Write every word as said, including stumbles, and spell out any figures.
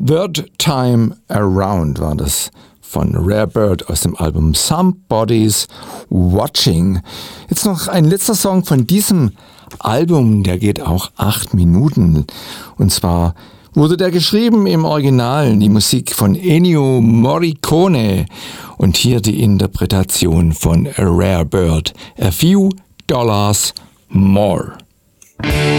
Third Time Around war das von Rare Bird aus dem Album Somebody's Watching. Jetzt noch ein letzter Song von diesem Album, der geht auch acht Minuten. Und zwar wurde der geschrieben im Original, die Musik von Ennio Morricone und hier die Interpretation von Rare Bird, A Few Dollars More.